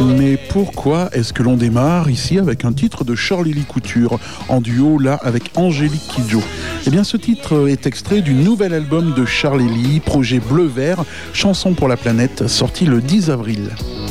Mais pourquoi est-ce que l'on démarre ici avec un titre de Charlie Couture, en duo là avec Angélique Kidjo? Eh bien ce titre est extrait du nouvel album de Charlie, projet Bleu Vert, chanson pour la planète, sorti le 10 avril.